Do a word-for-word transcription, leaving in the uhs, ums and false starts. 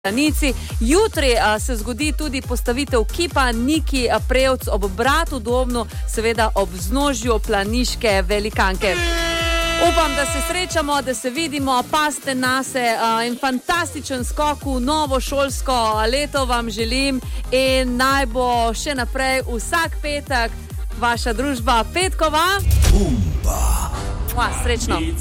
Planici. Jutri a, se zgodi tudi postavitev kipa Niki Prevc ob bratu Dobnu, seveda ob vznožju planiške velikanke. Upam, da se srečamo, da se vidimo, pazite nase a, in fantastičen skok v novo šolsko leto vam želim in naj bo še naprej vsak petek vaša družba petkova. Umba. Srečno.